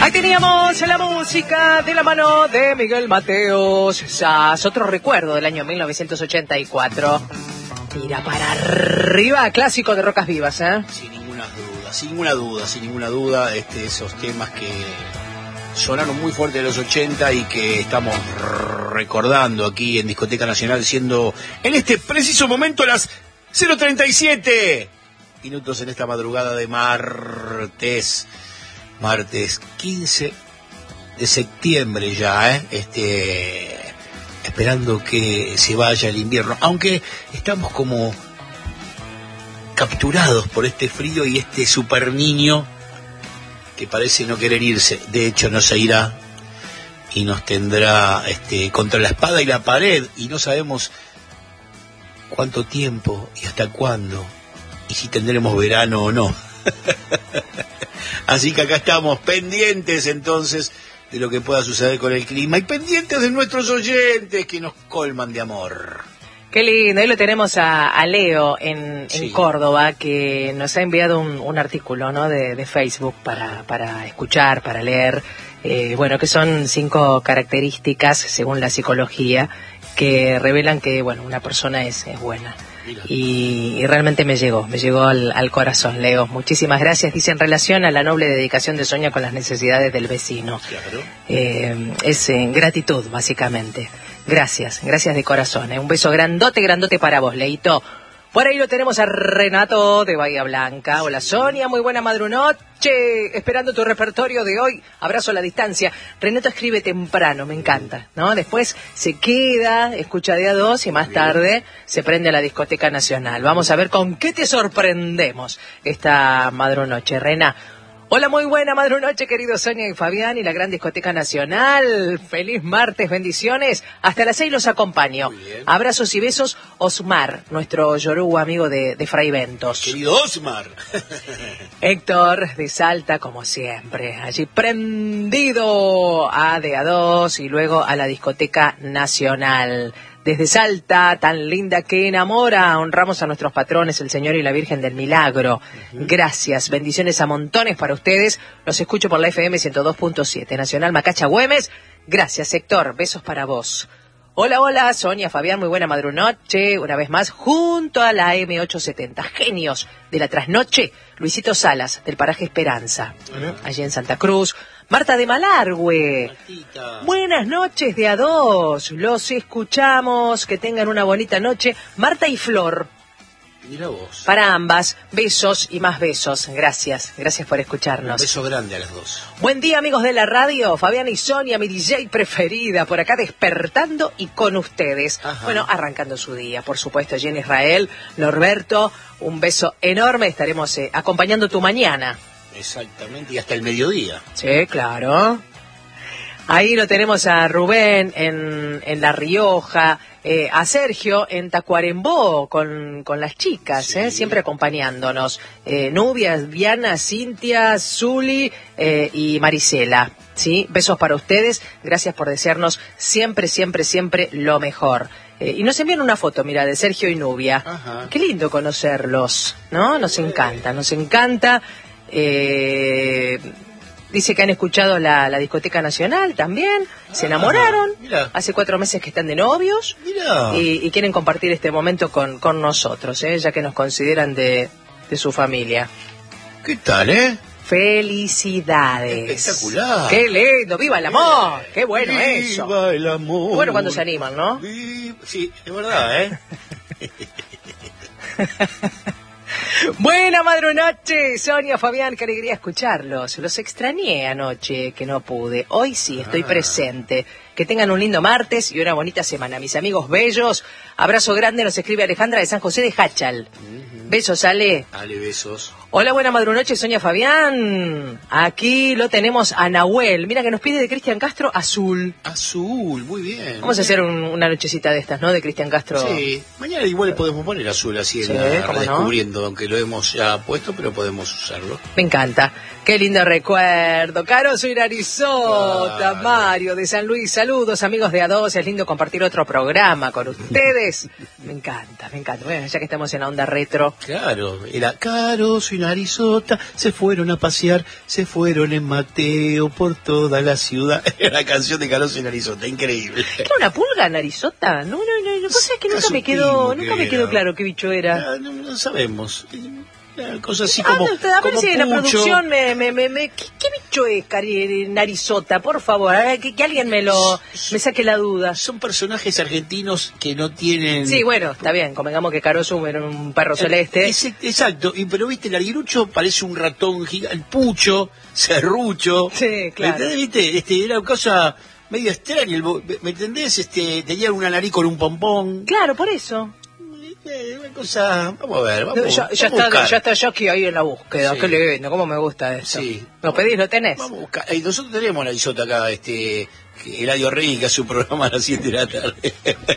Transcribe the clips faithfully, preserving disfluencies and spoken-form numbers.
Ahí teníamos la música de la mano de Miguel Mateos. Sass, otro recuerdo del año mil novecientos ochenta y cuatro. Tira para arriba, clásico de Rocas Vivas, ¿eh? Sin ninguna duda, sin ninguna duda, sin ninguna duda, este, esos temas que sonaron muy fuerte de los ochenta y que estamos recordando aquí en Discoteca Nacional, siendo en este preciso momento las cero treinta y siete minutos en esta madrugada de martes, martes quince de septiembre ya, ¿eh? Este, esperando que se vaya el invierno, aunque estamos como capturados por este frío y este super niño que parece no querer irse. De hecho no se irá y nos tendrá este, contra la espada y la pared, y no sabemos cuánto tiempo y hasta cuándo, y si tendremos verano o no. Así que acá estamos pendientes entonces de lo que pueda suceder con el clima y pendientes de nuestros oyentes que nos colman de amor. Qué lindo, ahí lo tenemos a, a Leo en, sí. en Córdoba, que nos ha enviado un, un artículo, ¿no? de, de Facebook para, para escuchar, para leer, eh, bueno, que son cinco características, según la psicología, que revelan que, bueno, una persona es, es buena. Y, y realmente me llegó, me llegó al, al corazón, Leo. Muchísimas gracias. Dice, en relación a la noble dedicación de Sonia con las necesidades del vecino. Claro. Eh, es en gratitud, básicamente. Gracias, gracias de corazón. ¿eh? Un beso grandote, grandote para vos, Leito. Por ahí lo tenemos a Renato de Bahía Blanca. Hola Sonia, muy buena madrunoche, esperando tu repertorio de hoy. Abrazo a la distancia. Renato escribe temprano, me encanta, ¿no? Después se queda, escucha de a dos y más tarde se prende a la Discoteca Nacional. Vamos a ver con qué te sorprendemos esta madrunoche, Rena. Hola, muy buena madrunoche, queridos Sonia y Fabián y la gran Discoteca Nacional. Feliz martes, bendiciones. Hasta las seis los acompaño. Abrazos y besos, Osmar, nuestro yoruba amigo de, de Fray Ventos. Querido Osmar. Héctor de Salta, como siempre, allí prendido a de a dos y luego a la Discoteca Nacional. Desde Salta, tan linda que enamora, honramos a nuestros patrones, el Señor y la Virgen del Milagro. Uh-huh. Gracias, bendiciones a montones para ustedes. Los escucho por la F M ciento dos punto siete, Nacional Macacha Güemes. Gracias, Héctor, besos para vos. Hola, hola, Sonia, Fabián, muy buena madrunoche. Una vez más, junto a la M ochocientos setenta. Genios de la trasnoche, Luisito Salas, del paraje Esperanza, uh-huh. allí en Santa Cruz. Marta de Malargüe. Martita. Buenas noches de a dos. Los escuchamos. Que tengan una bonita noche. Marta y Flor. Mira vos. Para ambas. Besos y más besos. Gracias. Gracias por escucharnos. Un beso grande a las dos. Buen día, amigos de la radio. Fabián y Sonia, mi D J preferida. Por acá despertando y con ustedes. Ajá. Bueno, arrancando su día. Por supuesto, Jenny Israel, Norberto. Un beso enorme. Estaremos eh, acompañando tu mañana. Exactamente, y hasta el mediodía. Sí, claro. Ahí lo tenemos a Rubén en, en La Rioja, eh, a Sergio en Tacuarembó con, con las chicas, sí. eh, siempre acompañándonos. Eh, Nubia, Diana, Cintia, Zuli eh, y Marisela. ¿Sí? Besos para ustedes, gracias por desearnos siempre, siempre, siempre lo mejor. Eh, y nos envían una foto, mira, de Sergio y Nubia. Ajá. Qué lindo conocerlos, ¿no? Nos encanta, nos encanta. Eh, dice que han escuchado la, la Discoteca Nacional también, se enamoraron, ah, hace cuatro meses que están de novios y, y quieren compartir este momento con, con nosotros, ¿eh? Ya que nos consideran de, de su familia. ¿Qué tal, eh? Felicidades. Espectacular. Qué lindo, viva el amor, qué bueno viva eso. Viva el amor. Qué bueno cuando se animan, ¿no? Viva... Sí, es verdad, ¿eh? Buena madrunoche, Sonia, Fabián, qué alegría escucharlos. Los extrañé anoche, que no pude. Hoy sí, estoy ah. presente. Que tengan un lindo martes y una bonita semana. Mis amigos bellos, abrazo grande, nos escribe Alejandra de San José de Hachal. Uh-huh. Besos, Ale. Ale, besos. Hola, buena madrunoche, Sonia, Fabián. Aquí lo tenemos a Nahuel. Mira que nos pide de Cristian Castro, Azul. Azul, muy bien. Vamos a hacer un, una nochecita de estas, ¿no? De Cristian Castro. Sí, mañana igual podemos poner Azul así en sí, la redescubriendo, no? Aunque lo hemos ya puesto, pero podemos usarlo. Me encanta. Qué lindo recuerdo. Caro, soy Arizota, claro. Mario de San Luis. Saludos. Saludos, amigos de A dos. Es lindo compartir otro programa con ustedes. Me encanta, me encanta. Bueno, ya que estamos en la onda retro. Claro, era Caro, soy narizota. Se fueron a pasear, se fueron en Mateo por toda la ciudad. Era la canción de Caro, soy narizota, increíble. ¿Qué, una pulga narizota? No, no, no. no vos sabés que nunca me quedó, nunca me quedó claro qué bicho era. No, no sabemos. Cosas así ah, como, no, a ver como si la producción me, me, me, me ¿qué, ¿qué bicho es cari, narizota? Por favor, a ver, que, que alguien me lo me saque la duda. Son personajes argentinos que no tienen... Sí, bueno, está bien, convengamos que Caroso era un perro celeste. Es, exacto, y, pero viste, el arguirucho parece un ratón gigante, el pucho, serrucho. Sí, claro. ¿Me viste? Este, era una cosa medio extraña, el, ¿me entendés? Este, tenía una nariz con un pompón. Claro, por eso. Una cosa, vamos a ver, vamos, ya, ya vamos está, a ya está Jackie ahí en la búsqueda, sí. Qué lindo, cómo me gusta eso. Sí. ¿Lo pedís, lo tenés? Vamos a buscar. Eh, nosotros tenemos la isota acá, este, Eladio Rey, que hace un programa a las siete de la tarde.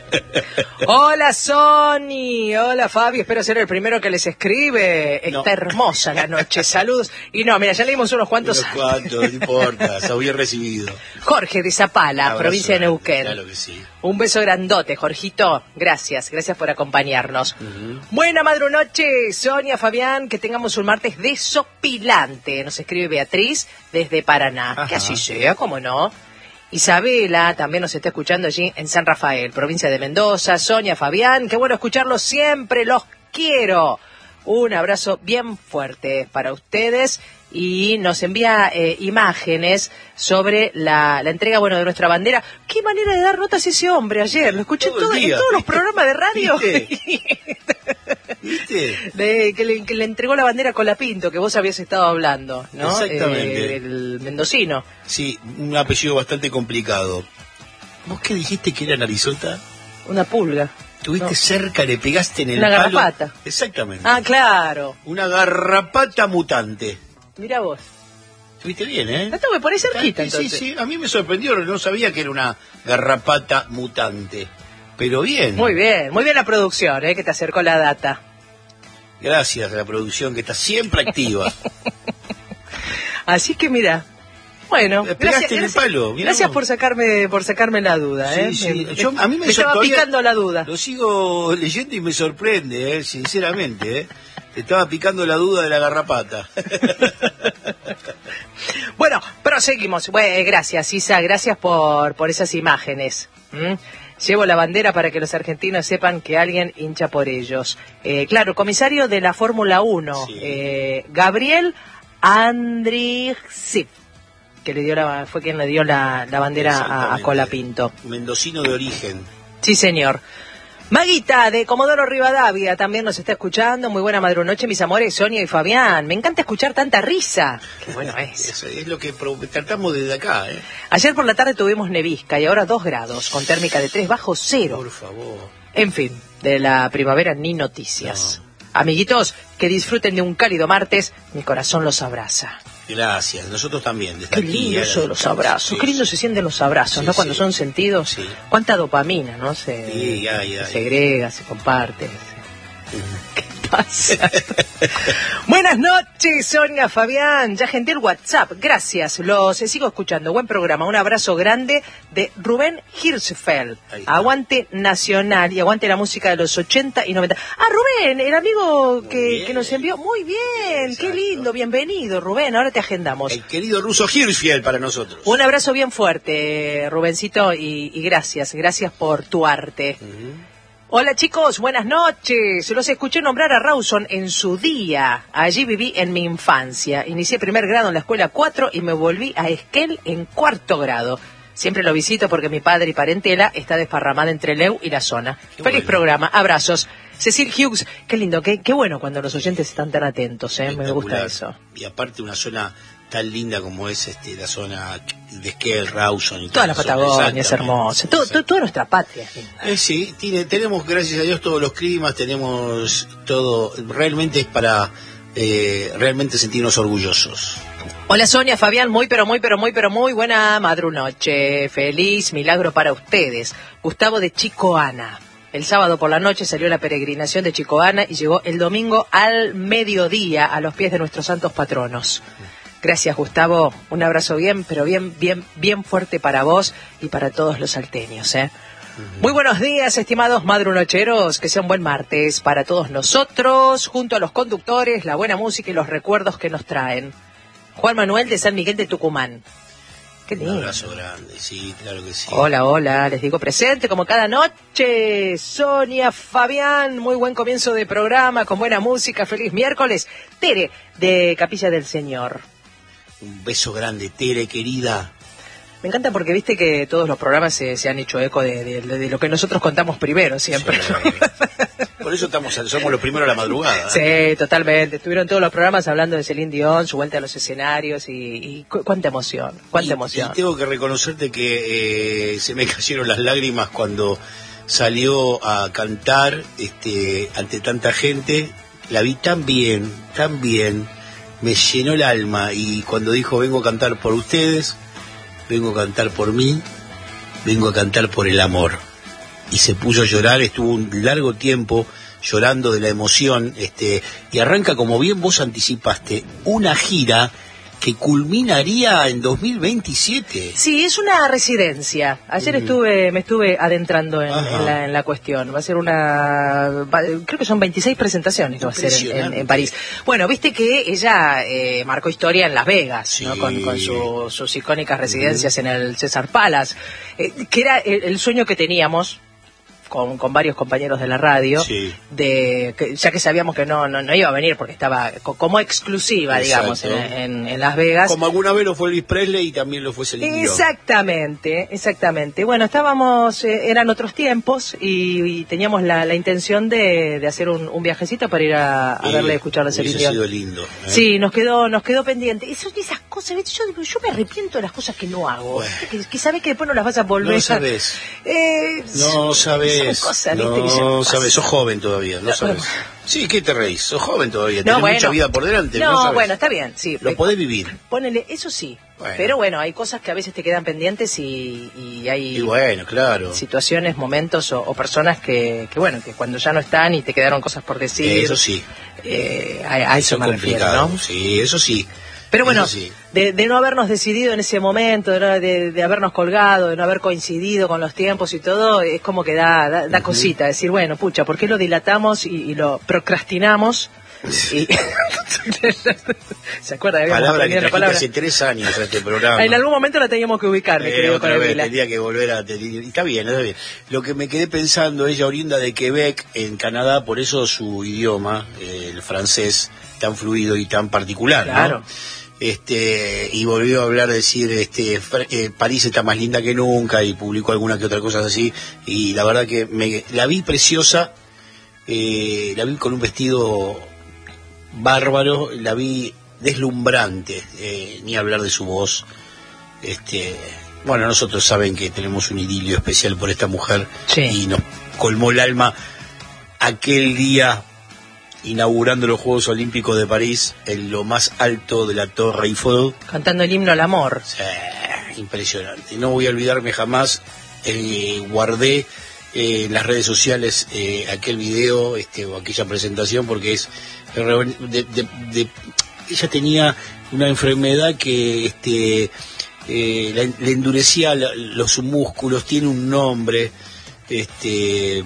Hola Sony, hola Fabi, espero ser el primero que les escribe. Está no. hermosa la noche, saludos. Y no, mira, ya leímos unos cuantos. Unos cuantos, no importa, se había recibido. Jorge de Zapala, Abrazo, provincia de Neuquén. Claro que sí. Un beso grandote, Jorgito. Gracias, gracias por acompañarnos. Uh-huh. Buena madrunoche, Sonia, Fabián, que tengamos un martes desopilante. Nos escribe Beatriz desde Paraná. Ajá. Que así sea, cómo no. Isabela también nos está escuchando allí en San Rafael, provincia de Mendoza. Sonia, Fabián, qué bueno escucharlos siempre, los quiero. Un abrazo bien fuerte para ustedes y nos envía eh, imágenes sobre la, la entrega, bueno, de nuestra bandera. Qué manera de dar notas ese hombre ayer, lo escuché todo todo, día, en todos ¿viste? los programas de radio. ¿Viste? ¿Viste? De, que, le, que le entregó la bandera a Colapinto, que vos habías estado hablando, ¿no? Exactamente. Eh, el mendocino. Sí, un apellido bastante complicado. ¿Vos qué dijiste que era narizota? Una pulga. Tuviste No. cerca, le pegaste en el Una palo. garrapata. Exactamente. Ah, claro. Una garrapata mutante. Mira vos. Estuviste bien, ¿eh? No te por ahí cerquita, Sí, entonces. sí, a mí me sorprendió, no sabía que era una garrapata mutante. Pero bien. Muy bien, muy bien la producción, ¿eh? Que te acercó la data. Gracias a la producción que está siempre activa. Así que mira, bueno, Le pegaste en el palo, mirá gracias vos. por sacarme por sacarme la duda, ¿eh? Sí, sí. Me, Yo- a mí me, me estaba todavía picando la duda. Lo sigo leyendo y me sorprende, ¿eh? Sinceramente, ¿eh? Te estaba picando la duda de la garrapata. Bueno, proseguimos. Bueno, gracias, Isa, gracias por, por esas imágenes. ¿Mm? Llevo la bandera para que los argentinos sepan que alguien hincha por ellos. Eh, claro, comisario de la Fórmula uno, Sí. eh, Gabriel Andriziv, que le dio la, fue quien le dio la, la bandera a, a Exactamente. Colapinto. Mendocino de origen. Sí, señor. Maguita, de Comodoro Rivadavia, también nos está escuchando. Muy buena madrunoche, mis amores, Sonia y Fabián. Me encanta escuchar tanta risa. Qué bueno es. Es, es lo que pro- tratamos desde acá, ¿eh? Ayer por la tarde tuvimos nevisca y ahora dos grados, con térmica de tres bajo cero. Por favor. En fin, de la primavera ni noticias. Amiguitos, que disfruten de un cálido martes. Mi corazón los abraza. Gracias. Nosotros también. Desde Qué aquí, lindo ¿eh? eso de los abrazos. Sí, Qué lindo sí. se sienten los abrazos, Sí, ¿no? Cuando sí. son sentidos. Sí. Cuánta dopamina, ¿no? Se, Sí, ay, se ay. segrega, se comparte. se- ¿Qué pasa? Buenas noches, Sonia, Fabián. Ya agendé el WhatsApp. Gracias. Los sigo escuchando. Buen programa. Un abrazo grande de Rubén Hirschfeld. Ahí está. Aguante nacional y aguante la música de los ochenta y noventa. Ah, Rubén, el amigo que, bien. que nos envió. Muy bien. Exacto. Qué lindo. Bienvenido, Rubén. Ahora te agendamos. El querido ruso Hirschfeld para nosotros. Un abrazo bien fuerte, Rubencito, y, y gracias, gracias por tu arte. Ujú. Hola chicos, buenas noches. Los escuché nombrar a Rawson en su día. Allí viví en mi infancia. Inicié primer grado en la escuela cuatro y me volví a Esquel en cuarto grado. Siempre lo visito porque mi padre y parentela está desparramada entre Leu y la zona. Qué Feliz bueno. programa, abrazos. Cecil Hughes, qué lindo, qué, qué bueno cuando los oyentes están tan atentos, ¿eh? Me gusta Espectacular. eso. Y aparte una zona tan linda como es este la zona de Esquel, Rawson y Toda la zona. Patagonia es Exactamente. hermosa. Todo, todo- toda nuestra patria es linda. Eh, sí, tiene, tenemos, gracias a Dios, todos los climas, tenemos todo, realmente es para eh, realmente sentirnos orgullosos. Hola Sonia, Fabián, muy pero muy pero muy pero muy buena madrunoche. Feliz milagro para ustedes. Gustavo de Chicoana. El sábado por la noche salió la peregrinación de Chicoana y llegó el domingo al mediodía a los pies de nuestros santos patronos. Gracias, Gustavo. Un abrazo bien, pero bien, bien, bien fuerte para vos y para todos los salteños, ¿eh? Uh-huh. Muy buenos días, estimados madrunocheros. Que sea un buen martes para todos nosotros, junto a los conductores, la buena música y los recuerdos que nos traen. Juan Manuel de San Miguel de Tucumán. Qué lindo. Un abrazo grande, sí, claro que sí. Hola, hola, les digo presente como cada noche. Sonia, Fabián, muy buen comienzo de programa, con buena música, feliz miércoles. Tere, de Capilla del Señor. Un beso grande, Tere, querida. Me encanta porque viste que todos los programas se, se han hecho eco de, de, de lo que nosotros contamos primero siempre. Sí. Por eso estamos, somos los primeros a la madrugada. Sí, totalmente. Estuvieron todos los programas hablando de Celine Dion, su vuelta a los escenarios y, y cu cuánta emoción, cuánta y, emoción. Y tengo que reconocerte que eh, se me cayeron las lágrimas cuando salió a cantar este, ante tanta gente. La vi tan bien, tan bien, me llenó el alma y cuando dijo vengo a cantar por ustedes, vengo a cantar por mí, vengo a cantar por el amor. Y se puso a llorar, estuvo un largo tiempo llorando de la emoción, este, y arranca, como bien vos anticipaste, una gira que culminaría en dos mil veintisiete. Sí, es una residencia. Ayer mm. estuve, me estuve adentrando en, en, la, en la cuestión. Va a ser una, va, creo que son veintiséis presentaciones que va a ser en, en, en París. Bueno, viste que ella eh, marcó historia en Las Vegas, sí. ¿no? Con, con su, sus icónicas residencias mm. en el César Palace, eh, que era el, el sueño que teníamos. Con, con varios compañeros de la radio, sí. de que, ya que sabíamos que no, no no iba a venir porque estaba co como exclusiva, exacto. digamos, en, en, en Las Vegas. Como alguna vez lo fue Elvis Presley y también lo fue Celine Dion. Exactamente, exactamente. Bueno, estábamos, eh, eran otros tiempos y, y teníamos la, la intención de, de hacer un, un viajecito para ir a, a verle y escuchar a Celine Dion. Sido lindo, ¿eh? Sí, nos quedó nos quedó pendiente. Eso, esas cosas, yo, yo me arrepiento de las cosas que no hago. Bueno. Que, que sabes que después no las vas a volver. No sabes. Eh, no sabes. Cosas, no sabes, sos joven todavía, no, no sabes. Sí, ¿qué te reís? Sos joven todavía, no, tenés bueno, mucha vida por delante. No, no sabes. Bueno, está bien, sí. Lo podés vivir. Ponele, eso sí. Bueno. Pero bueno, hay cosas que a veces te quedan pendientes y, y hay y bueno, claro. situaciones, momentos o, o personas que, que, bueno, que cuando ya no están y te quedaron cosas por decir. Eso sí. Eh, a, a eso, eso me refiero, ¿no? Sí, eso sí. Pero bueno, sí. de, de no habernos decidido en ese momento, de, de, de habernos colgado, de no haber coincidido con los tiempos y todo, es como que da, da, da uh-huh. cosita, decir, bueno, pucha, ¿por qué lo dilatamos y, y lo procrastinamos? Y... ¿Se acuerda? Palabra que trajiste hace tres años a este programa. En algún momento la teníamos que ubicar, me eh, creo, otra con vez Vila. Tendría que volver a... Está bien, está bien. Lo que me quedé pensando, ella oriunda de Quebec, en Canadá, por eso su idioma, eh, el francés, tan fluido y tan particular, claro. ¿no? Este, y volvió a hablar, decir, este, eh, París está más linda que nunca, y publicó alguna que otra cosa así, y la verdad que me, la vi preciosa, eh, la vi con un vestido bárbaro, la vi deslumbrante, eh, ni hablar de su voz. Este, bueno, nosotros saben que tenemos un idilio especial por esta mujer, sí. y nos colmó el alma aquel día inaugurando los Juegos Olímpicos de París en lo más alto de la Torre Eiffel. Cantando el himno al amor. Sí, impresionante. No voy a olvidarme jamás, eh, guardé eh, en las redes sociales eh, aquel video este, o aquella presentación porque es... De, de, de, de, ella tenía una enfermedad que este, eh, le, le endurecía la, los músculos, tiene un nombre... este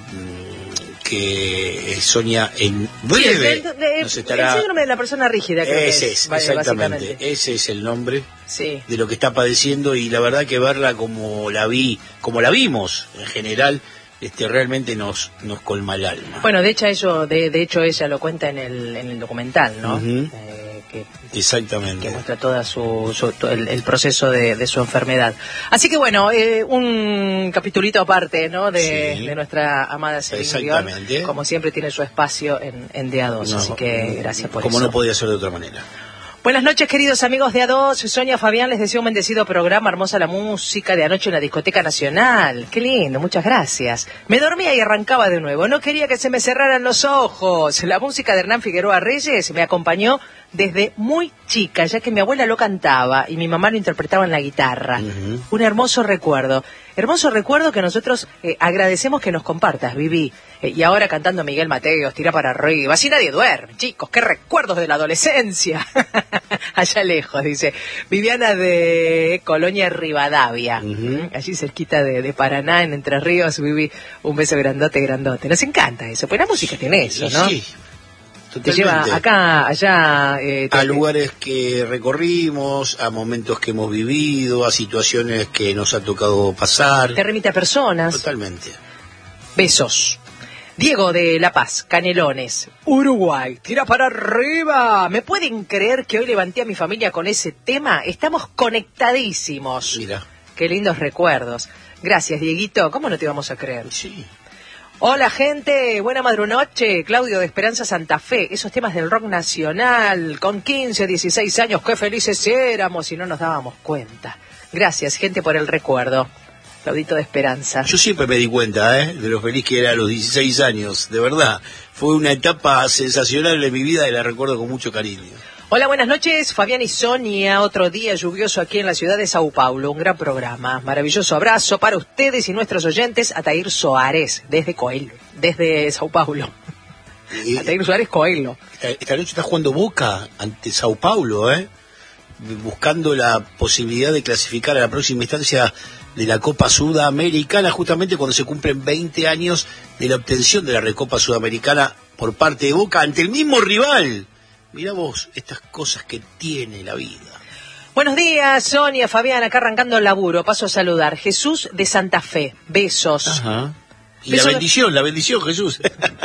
que Sonia en breve sí, el, de, nos estará... el síndrome de la persona rígida, creo ese que es, es, exactamente, ese es el nombre sí. de lo que está padeciendo, y la verdad que verla como la vi, como la vimos en general, este realmente nos nos colma el alma. Bueno, de hecho eso, de, de hecho ella lo cuenta en el en el documental, ¿no? Uh-huh. eh, que, Exactamente. Que muestra todo su, su, todo el, el proceso de, de su enfermedad. Así que bueno, eh, un capitulito aparte, ¿no? De, sí. de nuestra amada Celine Dion. Como siempre tiene su espacio en, en D A dos, no, así que gracias por como eso. Como no podía ser de otra manera. Buenas noches, queridos amigos de A dos. Sonia, Fabián, les deseo un bendecido programa. Hermosa la música de anoche en la Discoteca Nacional. Qué lindo, muchas gracias. Me dormía y arrancaba de nuevo. No quería que se me cerraran los ojos. La música de Hernán Figueroa Reyes me acompañó desde muy chica, ya que mi abuela lo cantaba y mi mamá lo interpretaba en la guitarra. Uh-huh. Un hermoso recuerdo. Hermoso recuerdo que nosotros eh, agradecemos que nos compartas, Vivi. Eh, y ahora cantando Miguel Mateos, tira para arriba. Así nadie duerme, chicos. Qué recuerdos de la adolescencia. Allá lejos, dice. Viviana de Colonia Rivadavia. Uh-huh. Allí cerquita de, de Paraná, en Entre Ríos. Vivi, un beso grandote, grandote. Nos encanta eso. Pues la música tiene eso, ¿no? Sí. Te lleva acá, allá... Eh, te... A lugares que recorrimos, a momentos que hemos vivido, a situaciones que nos ha tocado pasar. Te remite a personas. Totalmente. Besos. Diego de La Paz, Canelones, Uruguay. Tira para arriba. ¿Me pueden creer que hoy levanté a mi familia con ese tema? Estamos conectadísimos. Mira. Qué lindos recuerdos. Gracias, Dieguito. ¿Cómo no te vamos a creer? Sí. Hola gente, buena madrunoche, Claudio de Esperanza Santa Fe, esos temas del rock nacional, con quince, dieciséis años, qué felices éramos y no nos dábamos cuenta. Gracias gente por el recuerdo, Claudito de Esperanza. Yo siempre me di cuenta, ¿eh? de lo feliz que era a los dieciséis años, de verdad, fue una etapa sensacional de mi vida y la recuerdo con mucho cariño. Hola, buenas noches, Fabián y Sonia, otro día lluvioso aquí en la ciudad de Sao Paulo, un gran programa, maravilloso abrazo para ustedes y nuestros oyentes, Atair Soares, desde Coelho, desde Sao Paulo. Y, Atair Soares, Coelho. Esta, esta noche está jugando Boca ante Sao Paulo, ¿eh? buscando la posibilidad de clasificar a la próxima instancia de la Copa Sudamericana, justamente cuando se cumplen veinte años de la obtención de la Recopa Sudamericana por parte de Boca ante el mismo rival. Mirá vos estas cosas que tiene la vida. Buenos días, Sonia, Fabián, acá arrancando el laburo. Paso a saludar. Jesús de Santa Fe. Besos. Ajá. Y Beso... la bendición, la bendición, Jesús.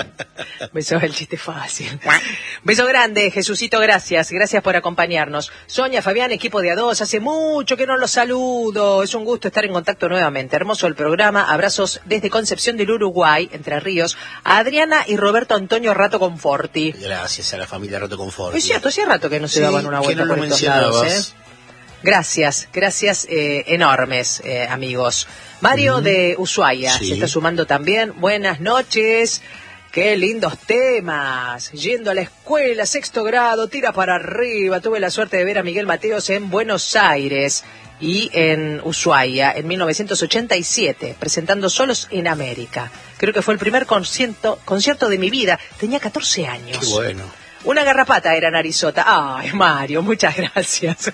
Beso, el chiste fácil. Beso grande, Jesucito, gracias. Gracias por acompañarnos. Sonia, Fabián, equipo de A dos. Hace mucho que no los saludo. Es un gusto estar en contacto nuevamente. Hermoso el programa. Abrazos desde Concepción del Uruguay, Entre Ríos, a Adriana y Roberto Antonio Rato Conforti. Gracias a la familia Rato Conforti. Es cierto, hacía rato que no se sí, daban una vuelta no por estos lados, ¿eh? Gracias, gracias eh, enormes, eh, amigos. Mario mm. de Ushuaia sí. se está sumando también. Buenas noches. Qué lindos temas. Yendo a la escuela, sexto grado, tira para arriba. Tuve la suerte de ver a Miguel Mateos en Buenos Aires y en Ushuaia en mil novecientos ochenta y siete, presentando Solos en América. Creo que fue el primer concierto, concierto de mi vida. Tenía catorce años. Qué bueno. Una garrapata era Narizota. Ay, Mario, muchas gracias.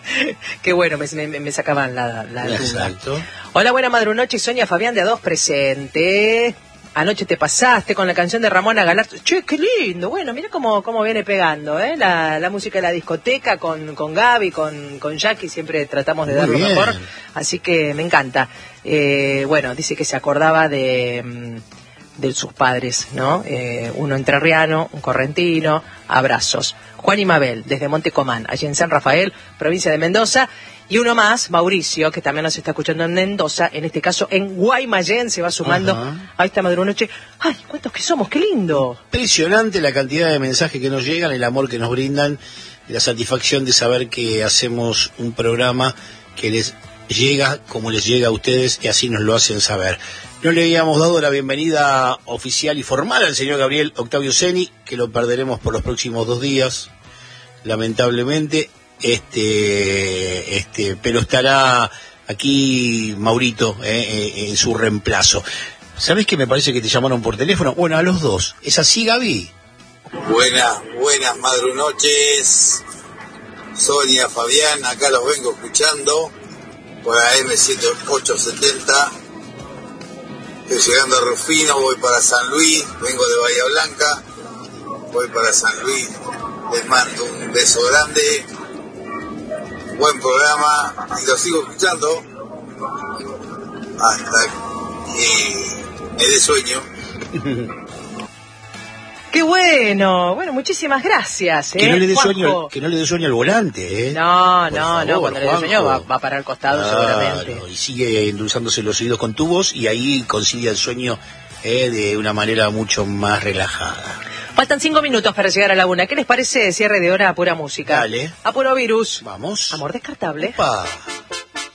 Qué bueno, me, me, me sacaban la, la duda. Exacto. Hola, buena madrunoche, Sonia Fabián de A dos presente. Anoche te pasaste con la canción de Ramona Galarza. Che, qué lindo. Bueno, mira cómo, cómo viene pegando, ¿eh? La, la música de la discoteca con, con Gaby, con, con Jackie, siempre tratamos de dar lo mejor. Así que me encanta. Eh, bueno, dice que se acordaba de... de sus padres, ¿no? Eh, uno entrerriano, un correntino, abrazos. Juan y Mabel, desde Montecomán, allí en San Rafael, provincia de Mendoza, y uno más, Mauricio, que también nos está escuchando en Mendoza, en este caso en Guaymallén, se va sumando Ajá. a esta madrunoche. ¡Ay, cuántos que somos! ¡Qué lindo! Impresionante la cantidad de mensajes que nos llegan, el amor que nos brindan, la satisfacción de saber que hacemos un programa que les llega como les llega a ustedes y así nos lo hacen saber. No le habíamos dado la bienvenida oficial y formal al señor Gabriel Octavio Ceni, que lo perderemos por los próximos dos días, lamentablemente, este, este, pero estará aquí Maurito eh, eh, en su reemplazo. ¿Sabés que me parece que te llamaron por teléfono? Bueno, a los dos. ¿Es así, Gaby? Buenas, buenas madrunoches. Sonia, Fabián, acá los vengo escuchando por A M setenta y ocho setenta. Estoy llegando a Rufino, voy para San Luis, vengo de Bahía Blanca, voy para San Luis, les mando un beso grande, buen programa, y lo sigo escuchando hasta que me dé sueño. ¡Qué bueno! Bueno, muchísimas gracias, ¿eh? Que no le dé sueño, que no le dé sueño al volante, ¿eh? No, Por no, favor, no, cuando Juanjo. le dé sueño va, va para el costado claro, seguramente. Y sigue endulzándose los oídos con tu voz y ahí concilia el sueño eh, de una manera mucho más relajada. Faltan cinco minutos para llegar a la una. ¿Qué les parece cierre de hora a pura música? Dale. A puro virus. Vamos. Amor descartable. Opa.